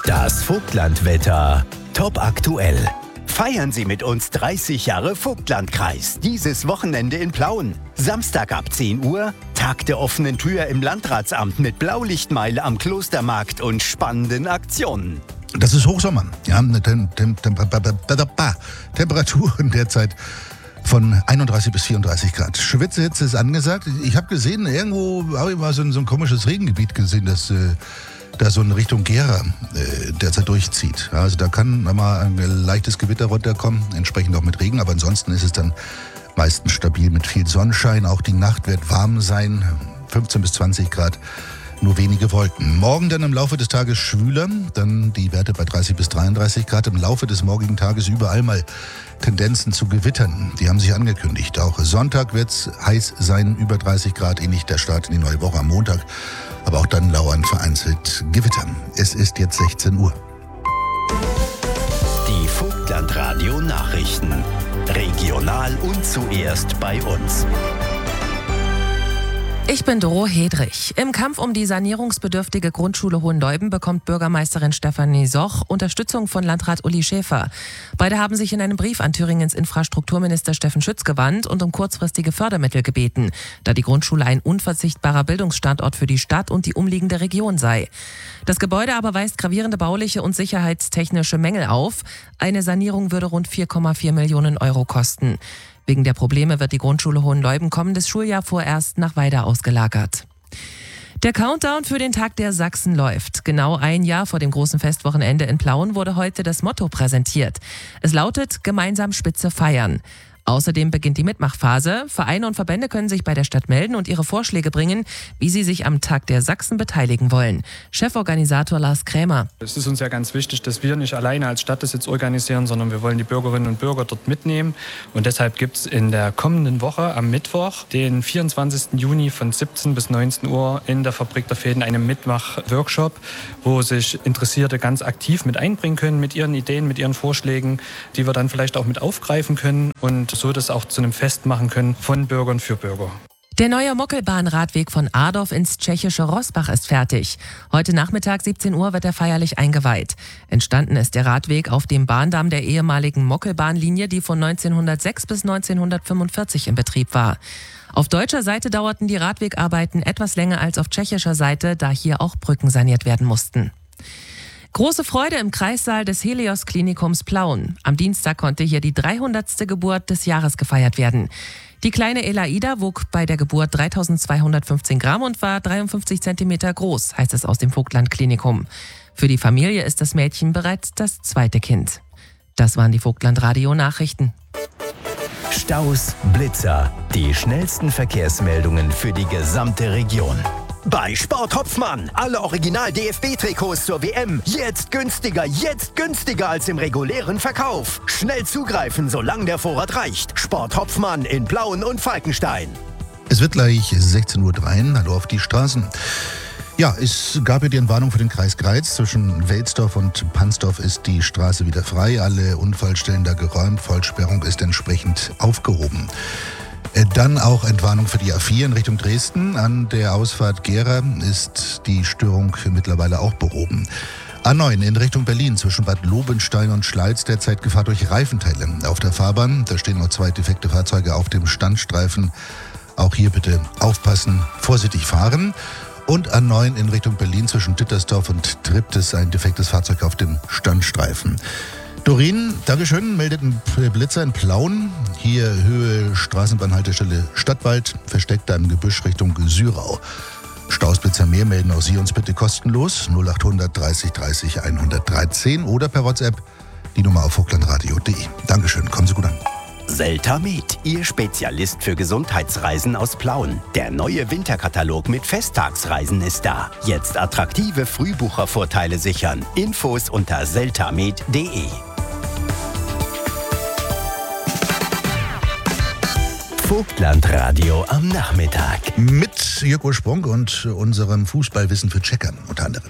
Das Vogtlandwetter top aktuell. Feiern Sie mit uns 30 Jahre Vogtlandkreis. Dieses Wochenende in Plauen. Samstag ab 10 Uhr, Tag der offenen Tür im Landratsamt mit Blaulichtmeile am Klostermarkt und spannenden Aktionen. Das ist Hochsommer. Ja, eine Temperaturen derzeit von 31 bis 34 Grad. Schwitzehitze ist angesagt. Ich habe gesehen, irgendwo habe ich mal so ein komisches Regengebiet gesehen, das da so in Richtung Gera derzeit durchzieht. Ja, also da kann mal ein leichtes Gewitter runterkommen, entsprechend auch mit Regen, aber ansonsten ist es dann meistens stabil mit viel Sonnenschein. Auch die Nacht wird warm sein, 15 bis 20 Grad. Nur wenige Wolken. Morgen dann im Laufe des Tages schwüler, dann die Werte bei 30 bis 33 Grad. Im Laufe des morgigen Tages überall mal Tendenzen zu Gewittern. Die haben sich angekündigt. Auch Sonntag wird es heiß sein, über 30 Grad, ähnlich der Start in die neue Woche am Montag. Aber auch dann lauern vereinzelt Gewitter. Es ist jetzt 16 Uhr. Die Vogtlandradio Nachrichten. Regional und zuerst bei uns. Ich bin Doro Hedrich. Im Kampf um die sanierungsbedürftige Grundschule Hohenleuben bekommt Bürgermeisterin Stefanie Soch Unterstützung von Landrat Uli Schäfer. Beide haben sich in einem Brief an Thüringens Infrastrukturminister Steffen Schütz gewandt und um kurzfristige Fördermittel gebeten, da die Grundschule ein unverzichtbarer Bildungsstandort für die Stadt und die umliegende Region sei. Das Gebäude aber weist gravierende bauliche und sicherheitstechnische Mängel auf. Eine Sanierung würde rund 4,4 Millionen Euro kosten. Wegen der Probleme wird die Grundschule Hohenleuben kommendes Schuljahr vorerst nach Weida ausgelagert. Der Countdown für den Tag der Sachsen läuft. Genau ein Jahr vor dem großen Festwochenende in Plauen wurde heute das Motto präsentiert. Es lautet: Gemeinsam Spitze feiern. Außerdem beginnt die Mitmachphase. Vereine und Verbände können sich bei der Stadt melden und ihre Vorschläge bringen, wie sie sich am Tag der Sachsen beteiligen wollen. Cheforganisator Lars Krämer. Es ist uns ja ganz wichtig, dass wir nicht alleine als Stadt das jetzt organisieren, sondern wir wollen die Bürgerinnen und Bürger dort mitnehmen. Und deshalb gibt es in der kommenden Woche am Mittwoch, den 24. Juni von 17 bis 19 Uhr in der Fabrik der Fäden einen Mitmach-Workshop, wo sich Interessierte ganz aktiv mit einbringen können, mit ihren Ideen, mit ihren Vorschlägen, die wir dann vielleicht auch mit aufgreifen können und so das auch zu einem Fest machen können von Bürgern für Bürger. Der neue Mockelbahn-Radweg von Adorf ins tschechische Roßbach ist fertig. Heute Nachmittag 17 Uhr wird er feierlich eingeweiht. Entstanden ist der Radweg auf dem Bahndamm der ehemaligen Mockelbahnlinie, die von 1906 bis 1945 in Betrieb war. Auf deutscher Seite dauerten die Radwegarbeiten etwas länger als auf tschechischer Seite, da hier auch Brücken saniert werden mussten. Große Freude im Kreissaal des Helios-Klinikums Plauen. Am Dienstag konnte hier die 300. Geburt des Jahres gefeiert werden. Die kleine Elaida wog bei der Geburt 3215 Gramm und war 53 Zentimeter groß, heißt es aus dem Vogtland-Klinikum. Für die Familie ist das Mädchen bereits das zweite Kind. Das waren die Vogtland-Radio-Nachrichten. Staus, Blitzer, die schnellsten Verkehrsmeldungen für die gesamte Region. Bei Sport Hopfmann. Alle Original-DFB-Trikots zur WM. Jetzt günstiger als im regulären Verkauf. Schnell zugreifen, solange der Vorrat reicht. Sport Hopfmann in Plauen und Falkenstein. Es wird gleich 16.03 Uhr. Hallo auf die Straßen. Ja, es gab ja die Entwarnung für den Kreis Greiz. Zwischen Welsdorf und Pansdorf ist die Straße wieder frei. Alle Unfallstellen da geräumt. Vollsperrung ist entsprechend aufgehoben. Dann auch Entwarnung für die A4 in Richtung Dresden. An der Ausfahrt Gera ist die Störung mittlerweile auch behoben. A9 in Richtung Berlin zwischen Bad Lobenstein und Schleiz derzeit Gefahr durch Reifenteile auf der Fahrbahn. Da stehen noch 2 defekte Fahrzeuge auf dem Standstreifen. Auch hier bitte aufpassen, vorsichtig fahren. Und A9 in Richtung Berlin zwischen Dittersdorf und Triptis ein defektes Fahrzeug auf dem Standstreifen. Doreen, Dankeschön, meldet ein Blitzer in Plauen. Hier Höhe Straßenbahnhaltestelle Stadtwald, versteckt da im Gebüsch Richtung Syrau. Stausblitzer mehr melden auch Sie uns bitte kostenlos 0800 30 30 113 oder per WhatsApp die Nummer auf vogtlandradio.de. Dankeschön, kommen Sie gut an. Seltamed, Ihr Spezialist für Gesundheitsreisen aus Plauen. Der neue Winterkatalog mit Festtagsreisen ist da. Jetzt attraktive Frühbuchervorteile sichern. Infos unter seltamed.de. Vogtlandradio am Nachmittag. Mit Jörg Sprung und unserem Fußballwissen für Checker unter anderem.